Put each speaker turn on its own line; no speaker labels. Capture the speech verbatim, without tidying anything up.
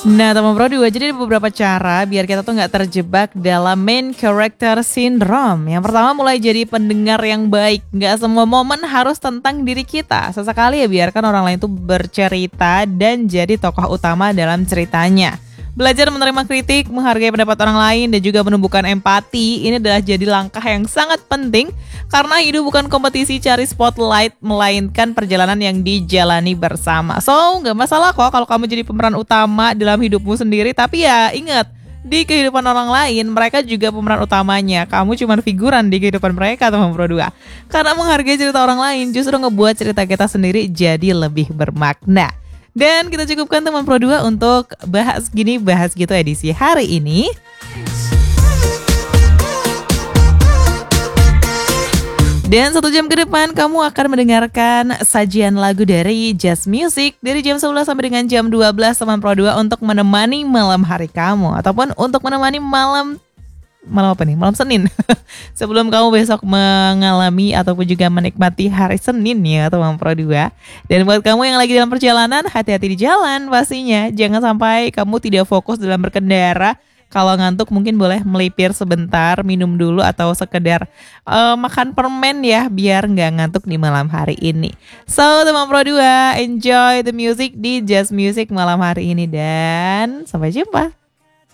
Nah, teman Pro dua, jadi ada beberapa cara biar kita tuh nggak terjebak dalam main character syndrome. Yang pertama, mulai jadi pendengar yang baik. Nggak semua momen harus tentang diri kita. Sesekali ya biarkan orang lain tuh bercerita dan jadi tokoh utama dalam ceritanya. Belajar menerima kritik, menghargai pendapat orang lain, dan juga menumbuhkan empati, ini adalah jadi langkah yang sangat penting karena hidup bukan kompetisi cari spotlight, melainkan perjalanan yang dijalani bersama. So, nggak masalah kok kalau kamu jadi pemeran utama dalam hidupmu sendiri, tapi ya ingat, di kehidupan orang lain, mereka juga pemeran utamanya. Kamu cuma figuran di kehidupan mereka, teman Pro dua. Karena menghargai cerita orang lain justru ngebuat cerita kita sendiri jadi lebih bermakna. Dan kita cukupkan teman Pro dua untuk bahas gini, bahas gitu edisi hari ini. Dan satu jam ke depan kamu akan mendengarkan sajian lagu dari Just Music dari jam sebelas sampai dengan jam dua belas teman Pro dua untuk menemani malam hari kamu. Ataupun untuk menemani malam Malam apa nih? Malam Senin. Sebelum kamu besok mengalami ataupun juga menikmati hari Senin ya teman Pro dua. Dan buat kamu yang lagi dalam perjalanan, hati-hati di jalan pastinya. Jangan sampai kamu tidak fokus dalam berkendara. Kalau ngantuk mungkin boleh melipir sebentar, minum dulu atau sekedar uh, makan permen ya biar nggak ngantuk di malam hari ini. So teman Pro dua, enjoy the music di Just Music malam hari ini dan sampai jumpa.